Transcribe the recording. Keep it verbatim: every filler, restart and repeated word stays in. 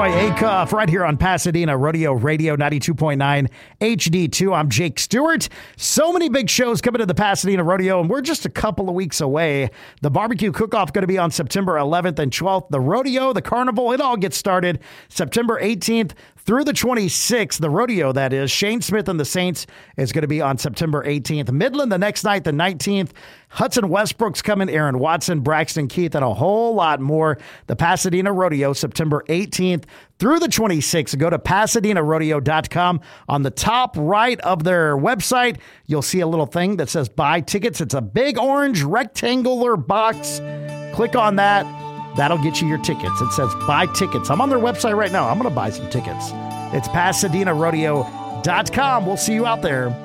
Troy Acuff right here on Pasadena Rodeo Radio ninety-two point nine H D two. I'm Jake Stewart. So many big shows coming to the Pasadena Rodeo, and we're just a couple of weeks away. The barbecue cook-off going to be on September eleventh and twelfth. The rodeo, the carnival, it all gets started September eighteenth through the twenty-sixth. The rodeo, that is. Shane Smith and the Saints is going to be on September eighteenth. Midland the next night, the nineteenth. Hudson Westbrook's coming, Aaron Watson, Braxton Keith, and a whole lot more. The Pasadena Rodeo, September eighteenth through the twenty-sixth. Go to pasadena rodeo dot com. On the top right of their website, you'll see a little thing that says buy tickets. It's a big orange rectangular box. Click on that. That'll get you your tickets. It says buy tickets. I'm on their website right now. I'm going to buy some tickets. It's pasadena rodeo dot com. We'll see you out there.